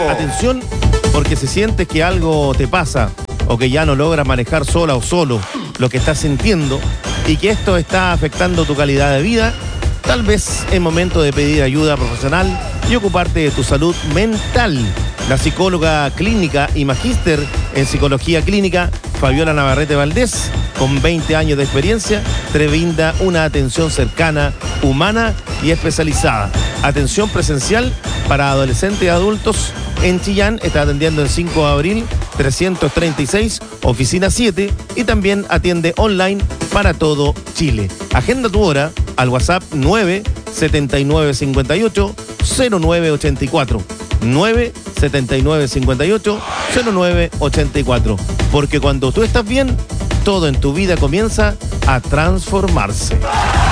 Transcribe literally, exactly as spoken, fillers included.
horóscopo. Atención, porque si sientes que algo te pasa o que ya no logras manejar sola o solo lo que estás sintiendo y que esto está afectando tu calidad de vida, tal vez es momento de pedir ayuda profesional y ocuparte de tu salud mental. La psicóloga clínica y magíster en psicología clínica, Fabiola Navarrete Valdés, con veinte años de experiencia, te brinda una atención cercana, humana y especializada. Atención presencial para adolescentes y adultos en Chillán, está atendiendo en cinco de abril, trescientos treinta y seis, oficina siete, y también atiende online para todo Chile. Agenda tu hora al WhatsApp nueve setenta y nueve cincuenta y ocho cero nueve ochenta y cuatro. nueve setenta y nueve cincuenta y ocho cero nueve ochenta y cuatro. Porque cuando tú estás bien, todo en tu vida comienza a transformarse.